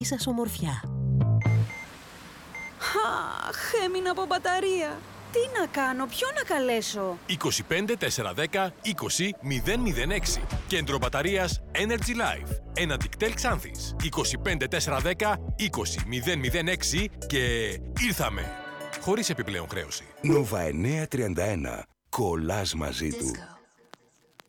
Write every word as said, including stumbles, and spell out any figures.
σας ομορφιά. Αχ, έμεινα από μπαταρία. Τι να κάνω, ποιο να καλέσω? είκοσι πέντε τετρακόσια δέκα είκοσι μηδέν μηδέν έξι. Κέντρο μπαταρίας Energy Life. Ένα Ticktel Xanthis. είκοσι πέντε τετρακόσια δέκα είκοσι μηδέν μηδέν έξι και ήρθαμε. Χωρίς επιπλέον χρέωση. Nova εννιακόσια τριάντα ένα. Κολλάς μαζί του.